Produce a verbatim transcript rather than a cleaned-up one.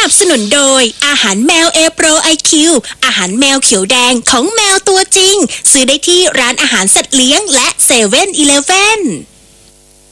นับสนุนโดยอาหารแมวเอโปรไอคิวอาหารแมวเขียวแดงของแมวตัวจริงซื้อได้ที่ร้านอาหารสัตว์เลี้ยงและเซเว่นอีเลฟเว่น